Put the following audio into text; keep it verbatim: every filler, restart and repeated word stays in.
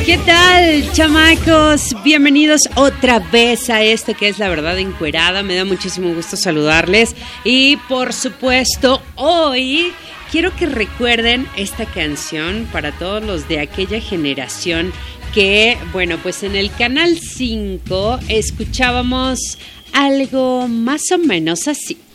¿Qué tal, chamacos? Bienvenidos otra vez a esto que es La Verdad Encuerada. Me da muchísimo gusto saludarles. Y por supuesto, hoy quiero que recuerden esta canción para todos los de aquella generación que, bueno, pues en el Canal cinco escuchábamos algo más o menos así.